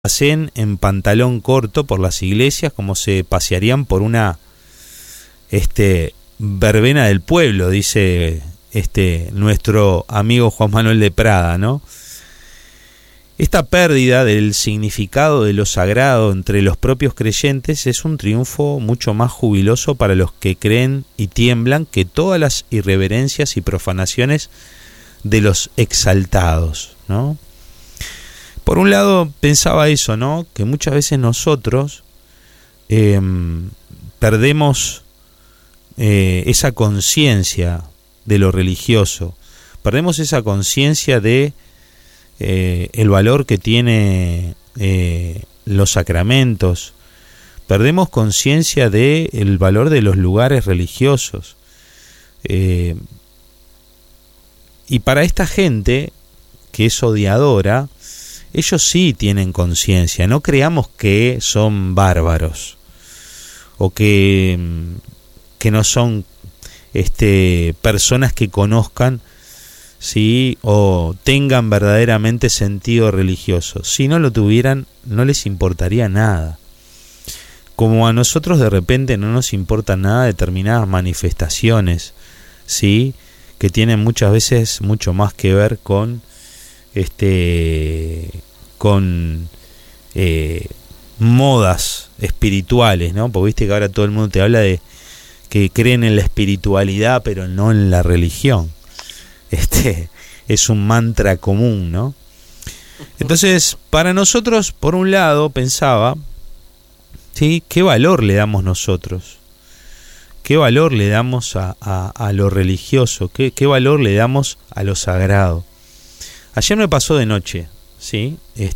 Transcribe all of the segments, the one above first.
paseen en pantalón corto por las iglesias como se pasearían por una verbena del pueblo, dice nuestro amigo Juan Manuel de Prada, ¿no? Esta pérdida del significado de lo sagrado entre los propios creyentes es un triunfo mucho más jubiloso para los que creen y tiemblan que todas las irreverencias y profanaciones de los exaltados, ¿no? Por un lado pensaba eso, ¿no? Que muchas veces nosotros perdemos esa conciencia de lo religioso, perdemos esa conciencia de el valor que tiene los sacramentos, perdemos conciencia de el valor de los lugares religiosos, y para esta gente que es odiadora, ellos sí tienen conciencia. No creamos que son bárbaros o que no son personas que conozcan, ¿sí?, o tengan verdaderamente sentido religioso. Si no lo tuvieran, no les importaría nada. Como a nosotros de repente no nos importan nada determinadas manifestaciones, ¿sí?, que tienen muchas veces mucho más que ver con modas espirituales, ¿no? Porque viste que ahora todo el mundo te habla de que creen en la espiritualidad pero no en la religión. Es un mantra común, ¿no? Entonces, para nosotros, por un lado, pensaba, ¿sí?, ¿qué valor le damos nosotros? ¿Qué valor le damos a lo religioso? ¿Qué valor le damos a lo sagrado? Ayer me pasó de noche, ¿sí?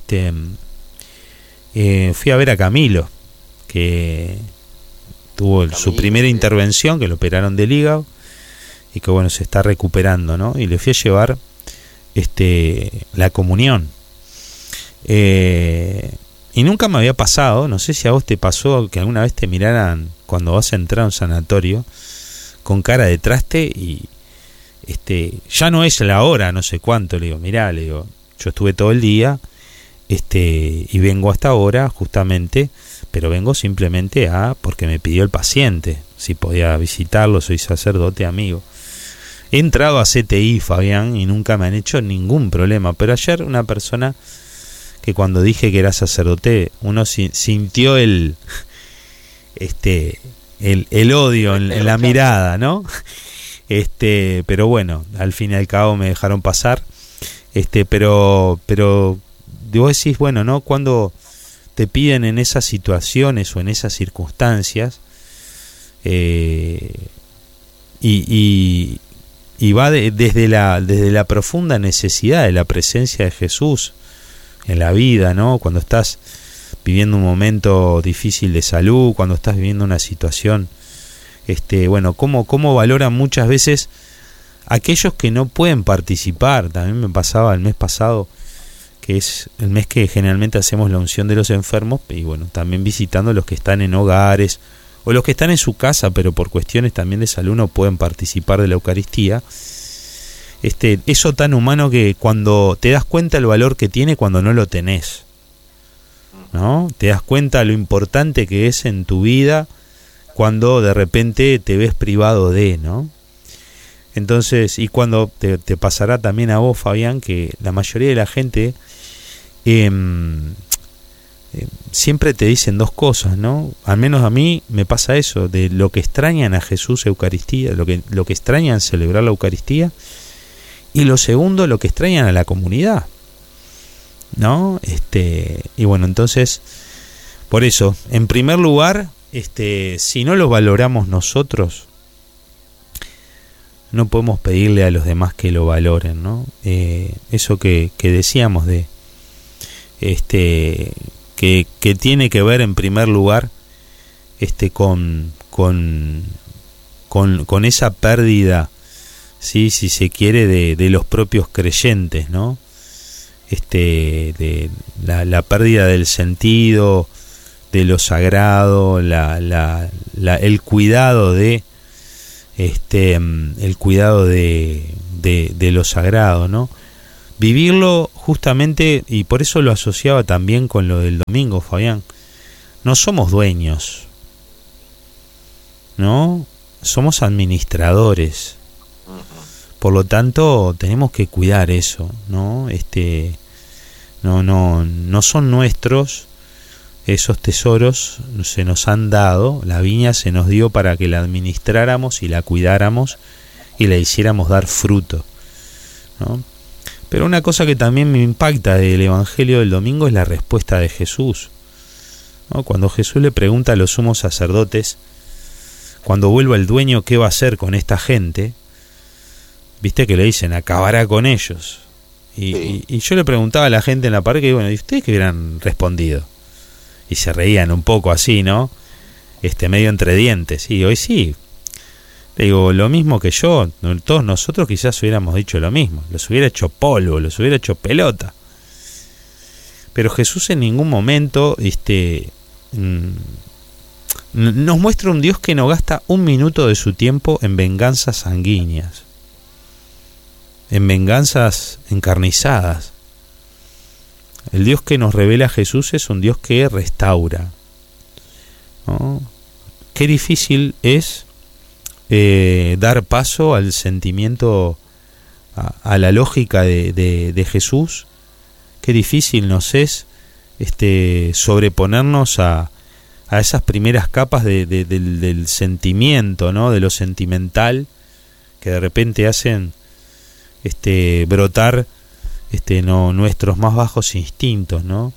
Fui a ver a Camilo, que tuvo su primera intervención, que lo operaron del hígado, y que bueno, se está recuperando, ¿no? Y le fui a llevar la comunión. Y nunca me había pasado, no sé si a vos te pasó, que alguna vez te miraran cuando vas a entrar a un sanatorio con cara de traste y ya no es la hora, no sé cuánto. Le digo, mirá, yo estuve todo el día y vengo hasta ahora justamente, pero vengo simplemente porque me pidió el paciente si podía visitarlo, soy sacerdote amigo. He entrado a CTI, Fabián, y nunca me han hecho ningún problema, pero ayer una persona que cuando dije que era sacerdote, uno sintió el odio en la mirada, ¿no? Pero bueno, al fin y al cabo me dejaron pasar. Pero vos decís, bueno, ¿no? Cuando te piden en esas situaciones o en esas circunstancias, y va desde la profunda necesidad de la presencia de Jesús en la vida, ¿no? Cuando estás viviendo un momento difícil de salud, cuando estás viviendo una situación, bueno, cómo valoran muchas veces aquellos que no pueden participar. También me pasaba el mes pasado, que es el mes que generalmente hacemos la unción de los enfermos, y bueno, también visitando a los que están en hogares o los que están en su casa, pero por cuestiones también de salud no pueden participar de la Eucaristía. Eso tan humano que cuando te das cuenta el valor que tiene cuando no lo tenés, ¿no? Te das cuenta lo importante que es en tu vida cuando de repente te ves privado de, ¿no? Entonces, y cuando te pasará también a vos, Fabián, que la mayoría de la gente siempre te dicen dos cosas, ¿no? Al menos a mí me pasa eso, de lo que extrañan a Jesús Eucaristía, lo que extrañan celebrar la Eucaristía, y lo segundo, lo que extrañan a la comunidad, ¿no? Y bueno, entonces, por eso, en primer lugar, si no lo valoramos nosotros, no podemos pedirle a los demás que lo valoren, ¿no? Eso que decíamos de que tiene que ver en primer lugar con esa pérdida, sí, si se quiere, de los propios creyentes, ¿no? De la pérdida del sentido de lo sagrado, el cuidado de lo sagrado, ¿no? Vivirlo justamente, y por eso lo asociaba también con lo del domingo, Fabián, no somos dueños, ¿no? Somos administradores. Por lo tanto, tenemos que cuidar eso, ¿no? No son nuestros esos tesoros, se nos han dado, la viña se nos dio para que la administráramos y la cuidáramos y la hiciéramos dar fruto, ¿no? Pero una cosa que también me impacta del Evangelio del domingo es la respuesta de Jesús, ¿no? Cuando Jesús le pregunta a los sumos sacerdotes, cuando vuelva el dueño, ¿qué va a hacer con esta gente? Viste que le dicen, acabará con ellos. Y yo le preguntaba a la gente en la parroquia, y bueno, ¿y ustedes qué hubieran respondido? Y se reían un poco así, ¿no? Medio entre dientes. Y hoy sí, le digo, lo mismo que yo, todos nosotros quizás hubiéramos dicho lo mismo. Los hubiera hecho polvo, los hubiera hecho pelota. Pero Jesús en ningún momento nos muestra un Dios que no gasta un minuto de su tiempo en venganzas sanguíneas, en venganzas encarnizadas. El Dios que nos revela Jesús es un Dios que restaura, ¿no? Qué difícil es dar paso al sentimiento, a la lógica de Jesús. Qué difícil nos es sobreponernos a esas primeras capas del sentimiento, ¿no? De lo sentimental, que de repente hacen brotar nuestros más bajos instintos, ¿no?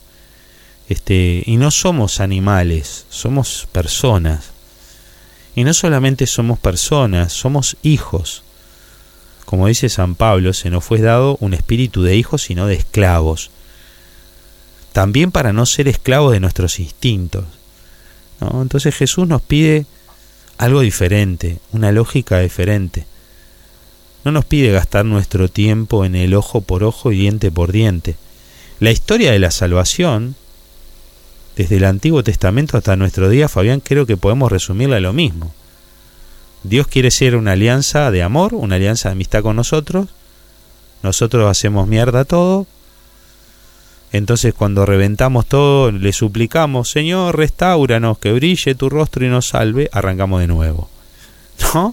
Y no somos animales, somos personas. Y no solamente somos personas, somos hijos. Como dice San Pablo, se nos fue dado un espíritu de hijos y no de esclavos. También para no ser esclavos de nuestros instintos, ¿no? Entonces Jesús nos pide algo diferente, una lógica diferente. No nos pide gastar nuestro tiempo en el ojo por ojo y diente por diente. La historia de la salvación, desde el Antiguo Testamento hasta nuestro día, Fabián, creo que podemos resumirla a lo mismo. Dios quiere ser una alianza de amor, una alianza de amistad con nosotros. Nosotros hacemos mierda todo. Entonces cuando reventamos todo, le suplicamos, Señor, restáuranos, que brille tu rostro y nos salve, arrancamos de nuevo, ¿no?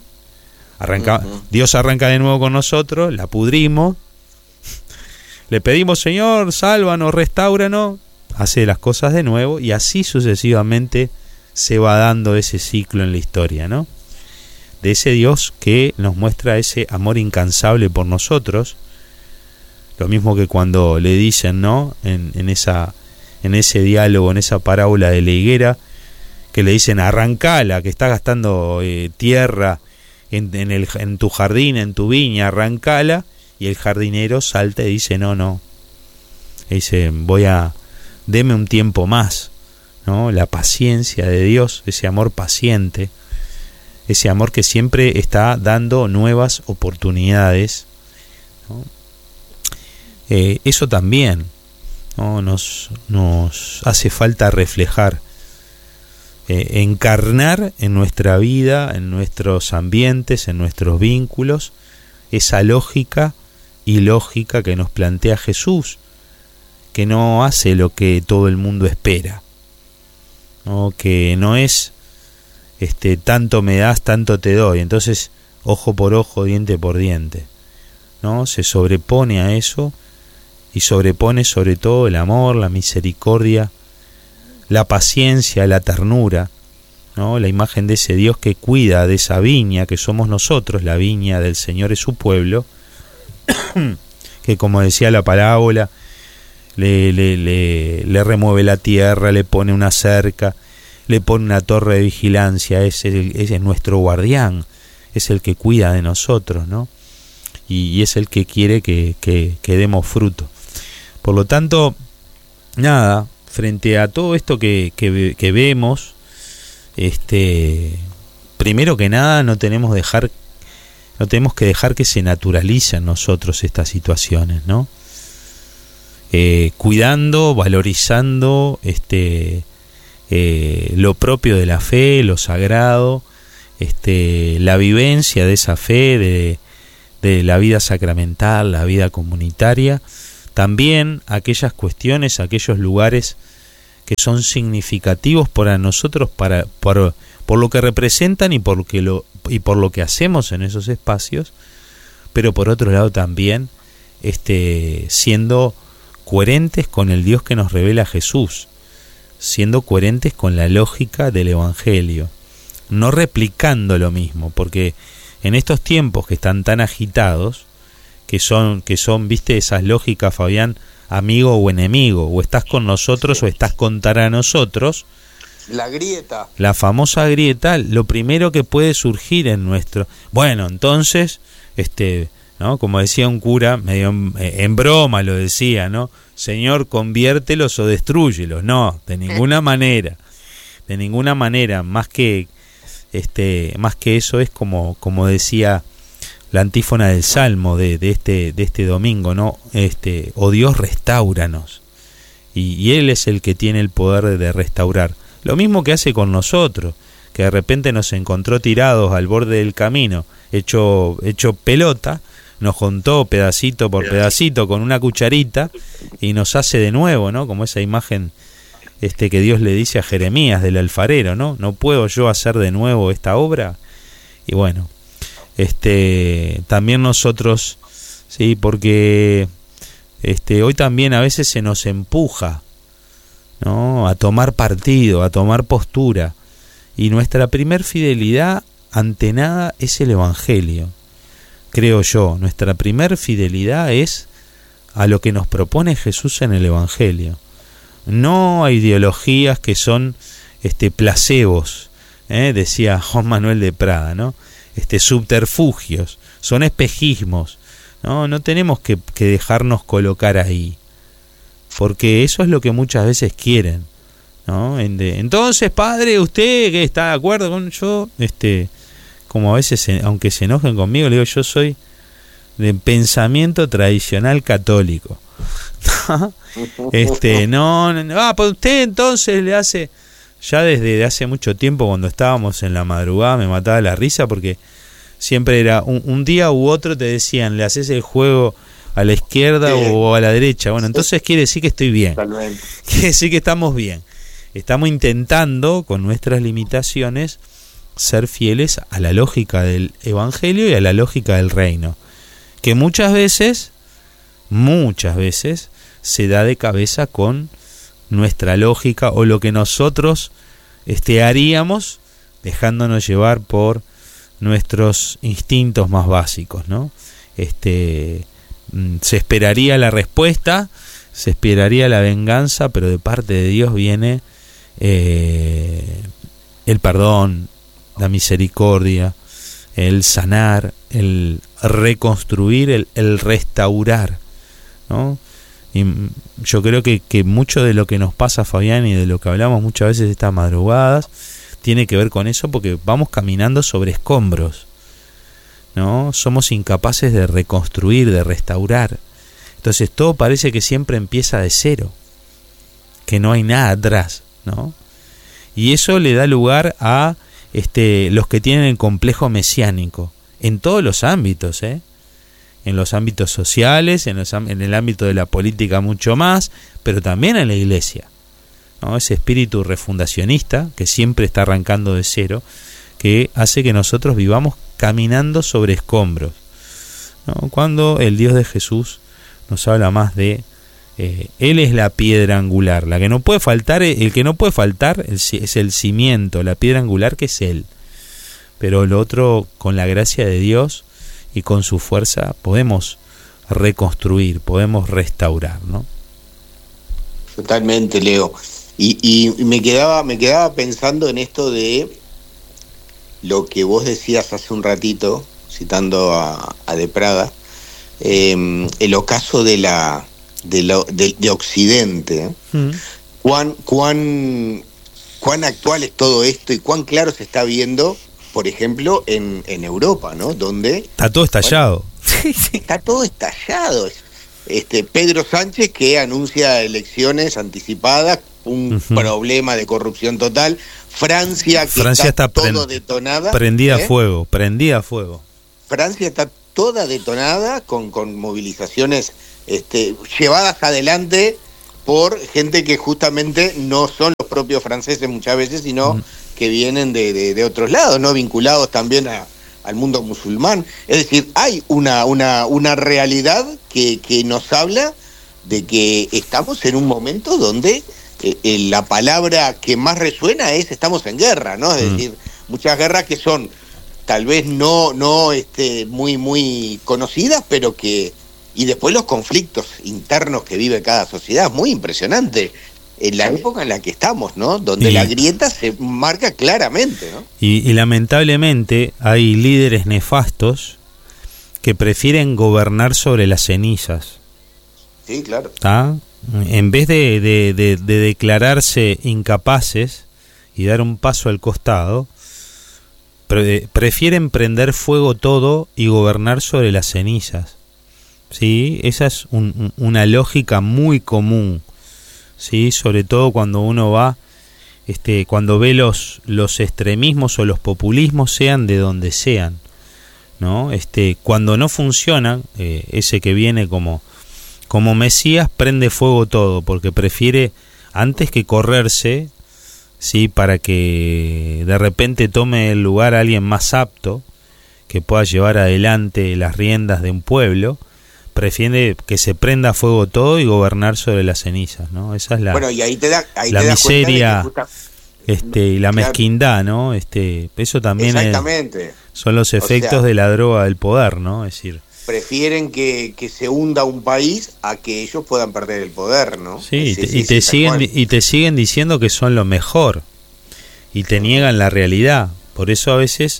Dios arranca de nuevo con nosotros, la pudrimos, le pedimos, Señor, sálvanos, restáuranos, hace las cosas de nuevo, y así sucesivamente se va dando ese ciclo en la historia, ¿no? De ese Dios que nos muestra ese amor incansable por nosotros. Lo mismo que cuando le dicen, ¿no? En ese diálogo, en esa parábola de la higuera, que le dicen, arrancala, que está gastando tierra en tu jardín, en tu viña, arrancala. Y el jardinero salta y dice, no. Y dice, deme un tiempo más, ¿no? La paciencia de Dios, ese amor paciente, ese amor que siempre está dando nuevas oportunidades, ¿no? Eso también, ¿no? Nos hace falta reflejar, encarnar en nuestra vida, en nuestros ambientes, en nuestros vínculos, esa lógica y lógica que nos plantea Jesús, que no hace lo que todo el mundo espera, ¿no? Que no es tanto me das, tanto te doy, entonces ojo por ojo, diente por diente, ¿no? Se sobrepone a eso y sobrepone sobre todo el amor, la misericordia, la paciencia, la ternura, ¿no? La imagen de ese Dios que cuida de esa viña que somos nosotros, la viña del Señor es su pueblo, que como decía la parábola, le remueve la tierra, le pone una cerca, le pone una torre de vigilancia, ese es nuestro guardián, es el que cuida de nosotros, ¿no? Y es el que quiere que demos fruto. Por lo tanto, nada, frente a todo esto que vemos, primero que nada no tenemos que dejar que se naturalicen en nosotros estas situaciones, ¿no? Cuidando, valorizando lo propio de la fe, lo sagrado, la vivencia de esa fe, de la vida sacramental, la vida comunitaria, también aquellas cuestiones, aquellos lugares que son significativos para nosotros, por lo que representan y por lo que hacemos en esos espacios, pero por otro lado también siendo coherentes con el Dios que nos revela Jesús, siendo coherentes con la lógica del Evangelio, no replicando lo mismo, porque en estos tiempos que están tan agitados, que son, viste, esas lógicas, Fabián, amigo o enemigo, o estás con nosotros o estás contra nosotros, la grieta, la famosa grieta, lo primero que puede surgir en nuestro, bueno, entonces, ¿no? Como decía un cura, medio en broma lo decía, ¿no? Señor, conviértelos o destrúyelos. No, de ninguna manera, más que eso es como decía la antífona del Salmo de este domingo, ¿no? Oh Dios, restáuranos. Y Él es el que tiene el poder de restaurar. Lo mismo que hace con nosotros, que de repente nos encontró tirados al borde del camino, hecho pelota, nos juntó pedacito por pedacito con una cucharita y nos hace de nuevo, ¿no? Como esa imagen que Dios le dice a Jeremías del alfarero, ¿no? ¿No puedo yo hacer de nuevo esta obra? Y bueno, también nosotros, sí, porque hoy también a veces se nos empuja, ¿no? A tomar partido, a tomar postura, y nuestra primer fidelidad ante nada es el Evangelio. Creo yo, nuestra primer fidelidad es a lo que nos propone Jesús en el Evangelio. No a ideologías que son placebos, decía Juan Manuel de Prada, ¿no? Subterfugios, son espejismos, no tenemos que dejarnos colocar ahí, porque eso es lo que muchas veces quieren, ¿no? Entonces, padre, usted que está de acuerdo con yo, como a veces, aunque se enojen conmigo, le digo, yo soy de pensamiento tradicional católico. Pues usted entonces le hace, ya desde hace mucho tiempo, cuando estábamos en la madrugada, me mataba la risa, porque siempre era un día u otro te decían, le haces el juego a la izquierda o a la derecha. Bueno, entonces quiere decir que estoy bien, quiere decir que estamos bien, estamos intentando con nuestras limitaciones ser fieles a la lógica del Evangelio y a la lógica del reino, que muchas veces se da de cabeza con nuestra lógica o lo que nosotros haríamos, dejándonos llevar por nuestros instintos más básicos, ¿no? Se esperaría la respuesta, se esperaría la venganza, pero de parte de Dios viene el perdón, la misericordia, el sanar, el reconstruir, el restaurar, ¿no? Y yo creo que mucho de lo que nos pasa, Fabián, y de lo que hablamos muchas veces estas madrugadas, tiene que ver con eso, porque vamos caminando sobre escombros, ¿no? Somos incapaces de reconstruir, de restaurar. Entonces todo parece que siempre empieza de cero, que no hay nada atrás, ¿no? Y eso le da lugar a los que tienen el complejo mesiánico, en todos los ámbitos, en los ámbitos sociales, en el ámbito de la política mucho más, pero también en la iglesia, ¿no? Ese espíritu refundacionista que siempre está arrancando de cero, que hace que nosotros vivamos caminando sobre escombros, ¿no? Cuando el Dios de Jesús nos habla más de Él es la piedra angular, la que no puede faltar, el que no puede faltar es el cimiento, la piedra angular, que es Él, pero lo otro, con la gracia de Dios y con su fuerza, podemos reconstruir, podemos restaurar, ¿no? Totalmente, Leo. Y me quedaba pensando en esto de lo que vos decías hace un ratito, citando a De Prada, el ocaso de Occidente. ¿Cuán actual es todo esto y cuán claro se está viendo, por ejemplo, en Europa, ¿no? Donde está todo estallado. Bueno, está todo estallado. Pedro Sánchez, que anuncia elecciones anticipadas, un problema de corrupción total. Francia, que está todo detonada. Prendida a fuego. Francia está toda detonada con movilizaciones llevadas adelante por gente que justamente no son los propios franceses muchas veces, sino que vienen de otros lados, ¿no? Vinculados también al mundo musulmán. Es decir, hay una realidad que nos habla de que estamos en un momento donde la palabra que más resuena es estamos en guerra, ¿no? Es decir, muchas guerras que son tal vez no muy conocidas, pero que... Y después los conflictos internos que vive cada sociedad, muy impresionante en la época en la que estamos, ¿no? Donde la grieta se marca claramente, ¿no? Y lamentablemente hay líderes nefastos que prefieren gobernar sobre las cenizas. Sí, claro. ¿Tá? En vez de declararse incapaces y dar un paso al costado, prefieren prender fuego todo y gobernar sobre las cenizas. Sí, esa es una lógica muy común, sí, sobre todo cuando uno va, cuando ve los extremismos o los populismos, sean de donde sean, ¿no? Cuando no funcionan, ese que viene como Mesías prende fuego todo, porque prefiere antes que correrse, sí, para que de repente tome el lugar a alguien más apto que pueda llevar adelante las riendas de un pueblo. Prefiere que se prenda fuego todo y gobernar sobre las cenizas, ¿no? Esa es la, bueno, y ahí te da, la miseria y la mezquindad, ¿no? Eso también son los efectos de la droga del poder, ¿no? Es decir, prefieren que se hunda un país a que ellos puedan perder el poder, ¿no? Sí, te siguen diciendo que son lo mejor y te niegan la realidad. Por eso a veces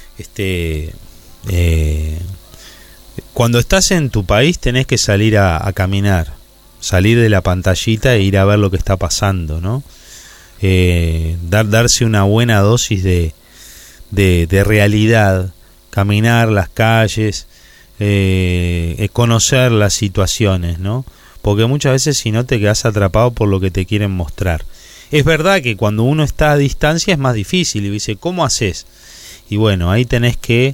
cuando estás en tu país tenés que salir a caminar, salir de la pantallita e ir a ver lo que está pasando, ¿no? Darse una buena dosis de realidad, caminar las calles, conocer las situaciones, ¿no? Porque muchas veces si no te quedas atrapado por lo que te quieren mostrar. Es verdad que cuando uno está a distancia es más difícil y dice, ¿cómo haces? Y bueno, ahí tenés que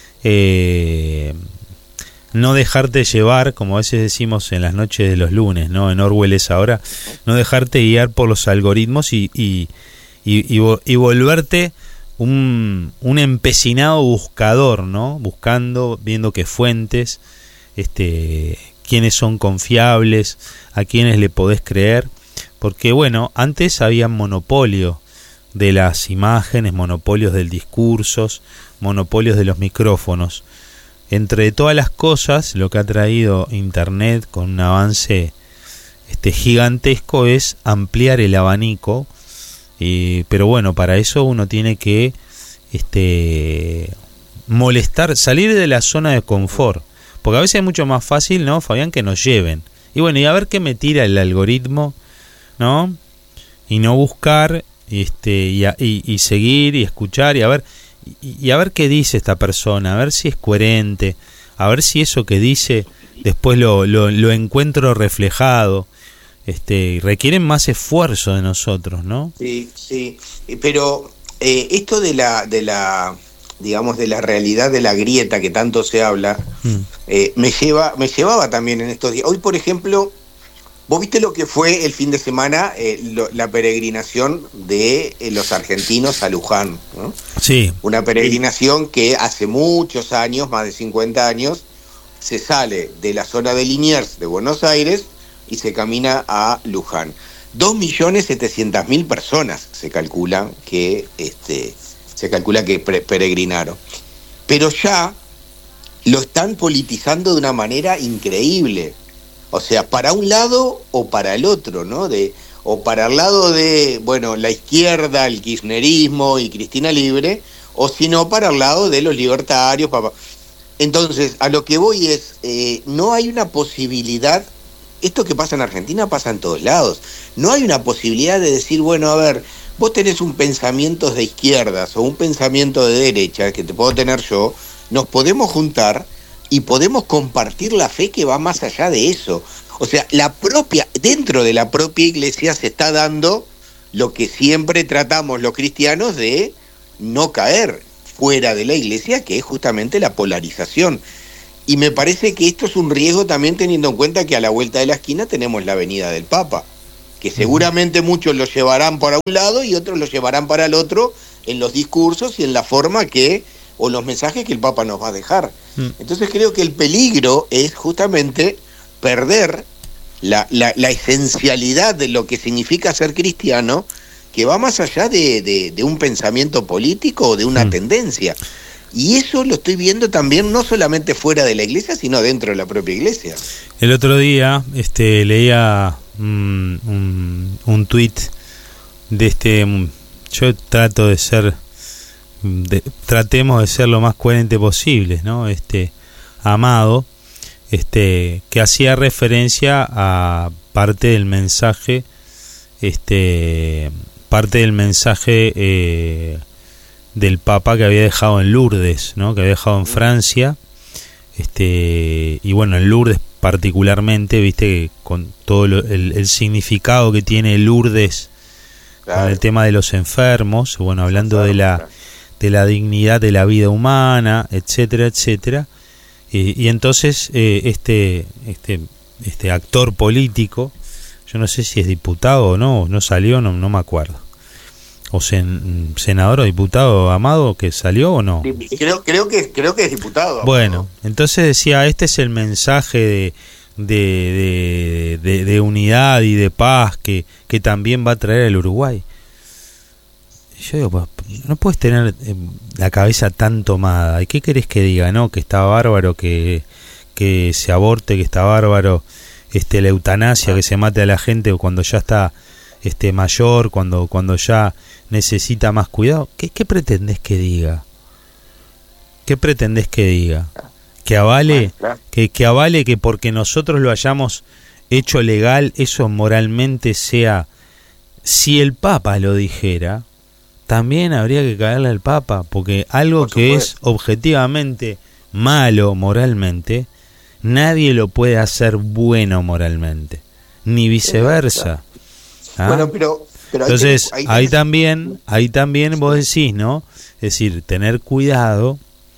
no dejarte llevar, como a veces decimos en las noches de los lunes, ¿no? En Orwell es ahora, no dejarte guiar por los algoritmos y volverte un empecinado buscador, ¿no? Buscando, viendo qué fuentes, quiénes son confiables, a quiénes le podés creer, porque bueno, antes había monopolio de las imágenes, monopolios del discurso, monopolios de los micrófonos. Entre todas las cosas, lo que ha traído Internet con un avance gigantesco es ampliar el abanico, pero bueno, para eso uno tiene que salir de la zona de confort, porque a veces es mucho más fácil, ¿no, Fabián, que nos lleven? Y bueno, y a ver qué me tira el algoritmo, ¿no? Y no buscar, y seguir y escuchar y a ver qué dice esta persona, a ver si es coherente, a ver si eso que dice después lo encuentro reflejado. Requieren más esfuerzo de nosotros, ¿no? Sí, pero esto de la digamos de la realidad de la grieta que tanto se habla, me llevaba también en estos días. Hoy, por ejemplo, vos viste lo que fue el fin de semana, la peregrinación de los argentinos a Luján, ¿no? Sí. Una peregrinación que hace muchos años, más de 50 años, se sale de la zona de Liniers de Buenos Aires y se camina a Luján. 2.700.000 personas se calcula que peregrinaron. Pero ya lo están politizando de una manera increíble. O sea, para un lado o para el otro, ¿no? O para el lado de, bueno, la izquierda, el kirchnerismo y Cristina Libre, o si no, para el lado de los libertarios. Entonces, a lo que voy es, no hay una posibilidad, esto que pasa en Argentina pasa en todos lados, no hay una posibilidad de decir, bueno, a ver, vos tenés un pensamiento de izquierdas o un pensamiento de derecha, que te puedo tener yo, nos podemos juntar y podemos compartir la fe que va más allá de eso. O sea, dentro de la propia iglesia se está dando lo que siempre tratamos los cristianos de no caer fuera de la iglesia, que es justamente la polarización. Y me parece que esto es un riesgo también teniendo en cuenta que a la vuelta de la esquina tenemos la venida del Papa, que seguramente muchos lo llevarán para un lado y otros lo llevarán para el otro en los discursos y en la forma o los mensajes que el Papa nos va a dejar. Entonces creo que el peligro es justamente perder la esencialidad de lo que significa ser cristiano, que va más allá de un pensamiento político o de una tendencia. Y eso lo estoy viendo también no solamente fuera de la iglesia, sino dentro de la propia iglesia. El otro día leía un tuit de yo trato de ser, tratemos de ser lo más coherente posible, ¿no? Amado, que hacía referencia a parte del mensaje, del Papa que había dejado en Lourdes, ¿no? Que había dejado en Francia, y bueno, en Lourdes particularmente, viste, con todo el significado que tiene Lourdes, claro, con el tema de los enfermos, bueno, hablando de la dignidad de la vida humana, etcétera, etcétera, y entonces este actor político, yo no sé si es diputado o no salió, no me acuerdo, o senador o diputado, Amado, que salió o no. Creo que es diputado. Bueno, entonces decía, este es el mensaje de unidad y de paz que también va a traer el Uruguay. Yo digo, pues, no puedes tener la cabeza tan tomada. ¿Y qué querés que diga? No, que está bárbaro que se aborte, que está bárbaro la eutanasia, que se mate a la gente cuando ya está mayor, cuando ya necesita más cuidado. ¿Qué pretendés que diga? ¿Qué pretendés que diga? ¿Que avale? Que avale que porque nosotros lo hayamos hecho legal, eso moralmente sea... Si el Papa lo dijera, también habría que caerle al Papa, porque algo que es objetivamente malo moralmente, nadie lo puede hacer bueno moralmente, ni viceversa. ¿Ah? Bueno, pero entonces ahí también vos decís, ¿no? Es decir, tener cuidado,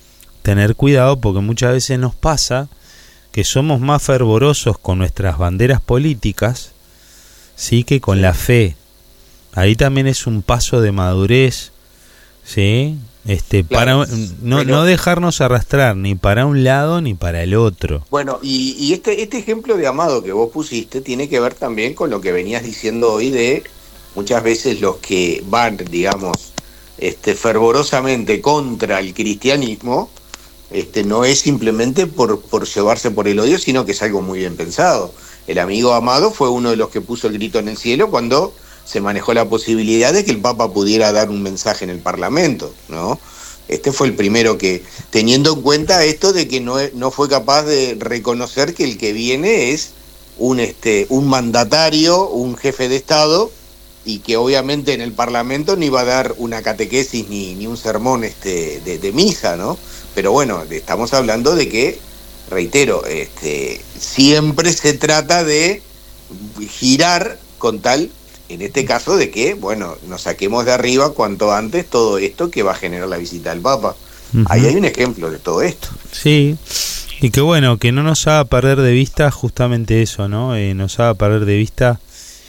porque muchas veces nos pasa que somos más fervorosos con nuestras banderas políticas, sí, que con la fe. Ahí también es un paso de madurez, sí, claro, para no dejarnos arrastrar ni para un lado ni para el otro. Bueno, y este ejemplo de Amado que vos pusiste tiene que ver también con lo que venías diciendo hoy de muchas veces los que van, digamos, fervorosamente contra el cristianismo, no es simplemente por llevarse por el odio, sino que es algo muy bien pensado. El amigo Amado fue uno de los que puso el grito en el cielo cuando se manejó la posibilidad de que el Papa pudiera dar un mensaje en el Parlamento, ¿no? Fue el primero que, teniendo en cuenta esto de que no fue capaz de reconocer que el que viene es un mandatario, un jefe de Estado, y que obviamente en el Parlamento no iba a dar una catequesis ni un sermón de misa, ¿no? Pero bueno, estamos hablando de que, reitero, siempre se trata de girar con tal, en este caso, de que, bueno, nos saquemos de arriba cuanto antes todo esto que va a generar la visita del Papa. Ahí hay un ejemplo de todo esto. Sí, y que bueno, que no nos haga perder de vista justamente eso, ¿no? Nos haga perder de vista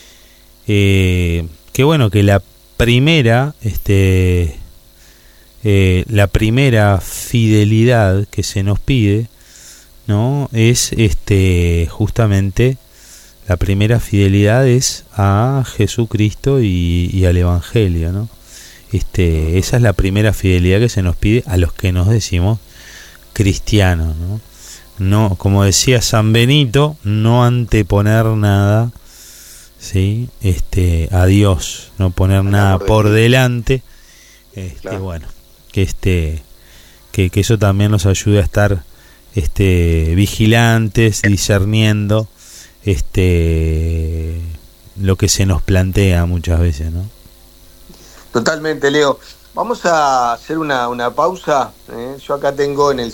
que bueno, que la primera fidelidad que se nos pide, ¿no? Es justamente la primera fidelidad es a Jesucristo y al Evangelio, ¿no? Esa es la primera fidelidad que se nos pide a los que nos decimos cristianos, ¿no? No, como decía San Benito, no anteponer nada, ¿sí? A Dios, no poner nada por delante. Claro. Bueno, que eso también nos ayude a estar vigilantes, discerniendo lo que se nos plantea muchas veces, ¿no? Totalmente, Leo. Vamos a hacer una pausa. Yo acá tengo en el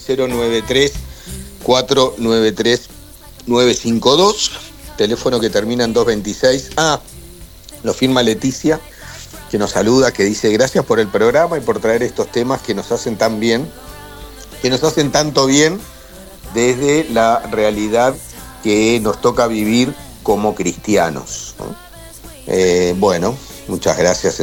093-493-952, teléfono que termina en 226. Lo firma Leticia, que nos saluda, que dice: gracias por el programa y por traer estos temas que nos hacen tan bien, que nos hacen tanto bien desde la realidad que nos toca vivir como cristianos, ¿no? Bueno, muchas gracias.